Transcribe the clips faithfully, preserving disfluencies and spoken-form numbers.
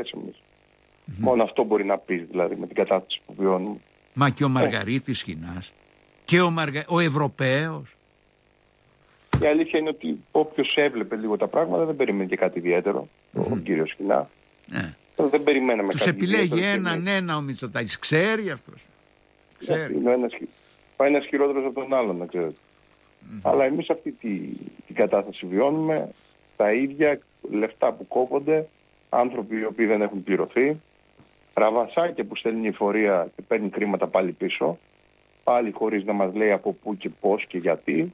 θέση εμείς. Mm-hmm. Μόνο αυτό μπορεί να πει δηλαδή με την κατάσταση που βιώνουμε. Μα και ο Μαργαρίτης Σχοινάς και ο, Μαργα... ο Ευρωπαίος. Η αλήθεια είναι ότι όποιος έβλεπε λίγο τα πράγματα δεν περίμενε και κάτι ιδιαίτερο. Mm-hmm. Ο κύριος Σχοινά. Yeah. Δεν περιμέναμε τους κάτι ιδιαίτερο. Τους επιλέγει έναν ένα ο Μητσοτάκης. Ξέρει αυτός. Ξέρει. Είναι ένας, πάει ένας χειρότερος από τον άλλον, να ξέρετε. Mm-hmm. Αλλά εμείς αυτή τη, την κατάσταση βιώνουμε. Τα ίδια λεφτά που κόβονται, άνθρωποι οι οποίοι δεν έχουν πληρωθεί, ραβασάκια που στέλνει η φορεία και παίρνει κρίματα πάλι πίσω, πάλι χωρίς να μας λέει από πού και πώς και γιατί,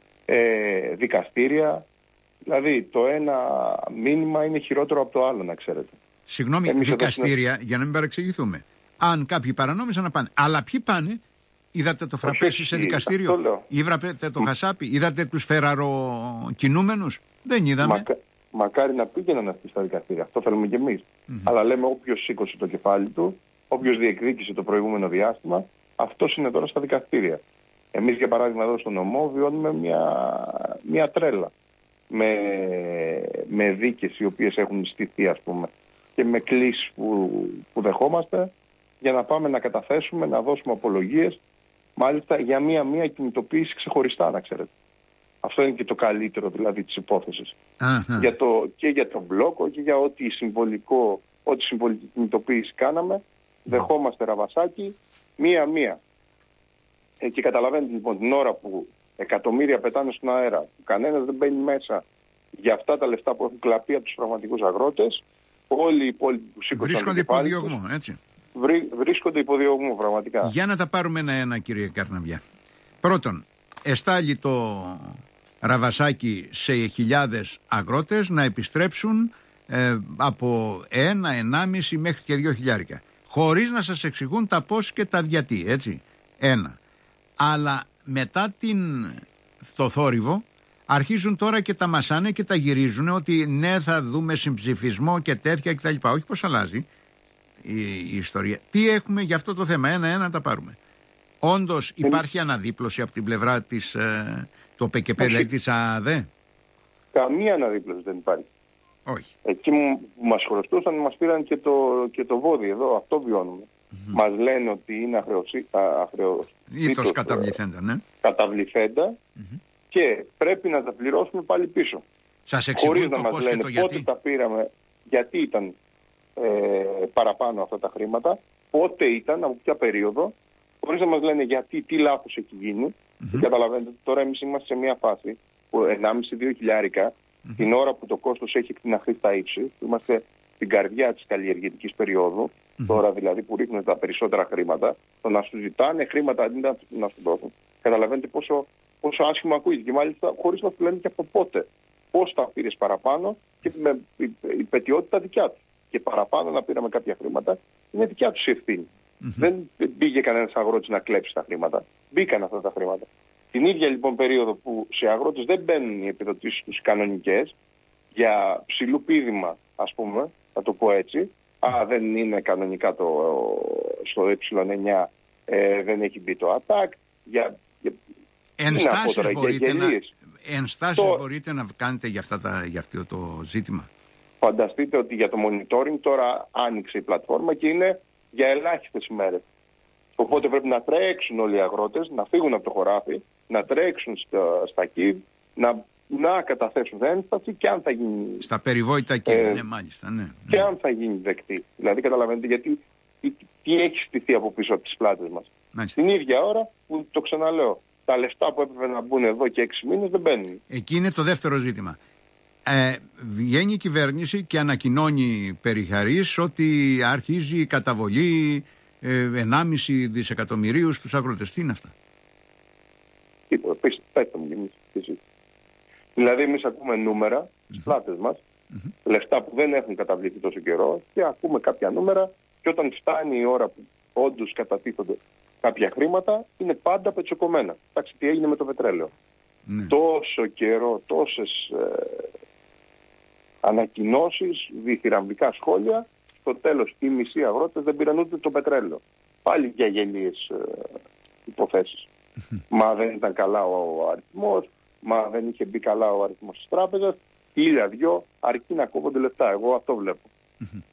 ε, δικαστήρια. Δηλαδή το ένα μήνυμα είναι χειρότερο από το άλλο, να ξέρετε. Συγγνώμη, εμείς δικαστήρια, είναι... για να μην παρεξηγηθούμε. Αν κάποιοι παρανόμησαν να πάνε, αλλά ποιοι πάνε? Είδατε το Φραπέσι σε δικαστήριο? Είδατε το Χασάπι? Είδατε τους φεραροκινούμενους? Δεν είδαμε. Μακα... Μακάρι να πήγαιναν αυτοί στα δικαστήρια. Αυτό θέλουμε κι εμείς. Mm-hmm. Αλλά λέμε όποιος σήκωσε το κεφάλι του, όποιος διεκδίκησε το προηγούμενο διάστημα, αυτός είναι τώρα στα δικαστήρια. Εμείς, για παράδειγμα, εδώ στο νομό βιώνουμε μια, μια τρέλα. Με, με δίκες οι οποίες έχουν στηθεί, ας πούμε, και με κλήσεις που, που δεχόμαστε για να πάμε να καταθέσουμε, να δώσουμε απολογίες, μάλιστα για μία-μία κινητοποίηση ξεχωριστά, να ξέρετε. Αυτό είναι και το καλύτερο δηλαδή της υπόθεσης. Για το, και για τον μπλόκο και για ό,τι συμβολικό, ό,τι συμβολική κινητοποίηση κάναμε, δεχόμαστε ραβασάκι μία-μία. Ε, και καταλαβαίνετε λοιπόν την ώρα που εκατομμύρια πετάνε στον αέρα, που κανένας δεν μπαίνει μέσα για αυτά τα λεφτά που έχουν κλαπεί από τους πραγματικούς αγρότες, όλοι οι υπόλοιποι που σήκωσαν βρίσκονται υποδιωγμό, έτσι. Βρί, βρίσκονται υποδιωγμό πραγματικά. Για να τα πάρουμε ένα-ένα, κύριε Καρναβιά. Πρώτον, εστάλει το ραβασάκι σε χιλιάδες αγρότες να επιστρέψουν ε, από ένα, ενάμιση μέχρι και δύο χιλιάρικα. Χωρίς να σας εξηγούν τα πώς και τα γιατί, έτσι. Ένα. Αλλά μετά την, το θόρυβο αρχίζουν τώρα και τα μασάνε και τα γυρίζουν ότι ναι, θα δούμε συμψηφισμό και τέτοια κτλ. Όχι πως αλλάζει η, η ιστορία. Τι έχουμε για αυτό το θέμα? Ένα-ένα τα πάρουμε. Όντως υπάρχει αναδίπλωση από την πλευρά της ε, το ΠΚΠ, δηλαδή της ΑΔΕ? Καμία αναδίπλωση δεν υπάρχει. Όχι. Εκεί που μας χρωστούσαν μας πήραν και το, και το βόδι εδώ, αυτό βιώνουμε. Mm-hmm. Μας λένε ότι είναι αχρεωστήτως Ήτος καταβληθέντα, ναι. Καταβληθέντα mm-hmm. και πρέπει να τα πληρώσουμε πάλι πίσω. Σας εξηγούν το πώς και το γιατί? Πότε τα πήραμε, γιατί ήταν ε, παραπάνω αυτά τα χρήματα, πότε ήταν, από ποια περίοδο, χωρίς να μας λένε γιατί, τι λάθος έχει γίνει. Mm-hmm. Καταλαβαίνετε, τώρα εμείς είμαστε σε μια φάση που ενάμιση με δύο χιλιάρικα, mm-hmm. την ώρα που το κόστος έχει εκτιναχθεί στα ύψη, είμαστε στην καρδιά της καλλιεργητικής περίοδου, mm-hmm. τώρα δηλαδή που ρίχνουν τα περισσότερα χρήματα, το να σου ζητάνε χρήματα αντί να, να σου δώσουν. Καταλαβαίνετε πόσο, πόσο άσχημα ακούγεται, και μάλιστα χωρίς να σου λένε και από πότε. Πώς τα πήρες παραπάνω και με η πετιότητα δικιά του. Και παραπάνω να πήραμε κάποια χρήματα, είναι δικιά τους η ευθύνη. Mm-hmm. Δεν πήγε κανένας αγρότης να κλέψει τα χρήματα. Μπήκαν αυτά τα χρήματα. Την ίδια λοιπόν περίοδο που σε αγρότες δεν μπαίνουν οι επιδοτήσεις τους κανονικές, για ψηλού πήδημα, ας πούμε, να το πω έτσι, α, δεν είναι κανονικά το, στο ε εννιά, ε, δεν έχει μπει το ΑΤΑΚ, για, για, ενστάσεις, τώρα, μπορείτε, για να, ενστάσεις το, μπορείτε να κάνετε για, αυτά τα, για αυτό το ζήτημα? Φανταστείτε ότι για το monitoring τώρα άνοιξε η πλατφόρμα και είναι για ελάχιστες ημέρες. Οπότε πρέπει να τρέξουν όλοι οι αγρότες, να φύγουν από το χωράφι, να τρέξουν στα, στα ΚΙΒ, να, να καταθέσουν ένσταση και αν θα γίνει... Στα περιβόητα ΚΙΒ, ε, ναι, μάλιστα, ναι, ναι. Και αν θα γίνει δεκτή. Δηλαδή καταλαβαίνετε γιατί, τι, τι έχει στηθεί από πίσω από τις πλάτες μας. Μάλιστα. Την ίδια ώρα που, το ξαναλέω, τα λεφτά που έπρεπε να μπουν εδώ και έξι μήνες δεν μπαίνουν. Εκεί είναι το δεύτερο ζήτημα. Ε, βγαίνει η κυβέρνηση και ανακοινώνει περιχαρής ότι αρχίζει η καταβολή ε, ενάμιση δισεκατομμυρίου στους αγρότες. Τι είναι αυτά? Τίποτα, πέστε μου εμείς. Δηλαδή εμείς ακούμε νούμερα mm-hmm. στις πλάτες μας, mm-hmm. λεφτά που δεν έχουν καταβληθεί τόσο καιρό, και ακούμε κάποια νούμερα, και όταν φτάνει η ώρα που όντως κατατίθονται κάποια χρήματα, είναι πάντα πετσοκομμένα. Εντάξει, τι έγινε με το πετρέλαιο. Mm-hmm. Τόσο καιρό, τόσες ε, ανακοινώσεις, διθυραμβικά σχόλια, στο τέλος οι μισοί αγρότες δεν πήραν ούτε το πετρέλαιο. Πάλι για γελίες ε, υποθέσεις. Mm-hmm. Μα δεν ήταν καλά ο αριθμός, μα δεν είχε μπει καλά ο αριθμός της τράπεζας, χίλια δυο, αρκεί να κόβονται λεφτά. Εγώ αυτό βλέπω. Mm-hmm.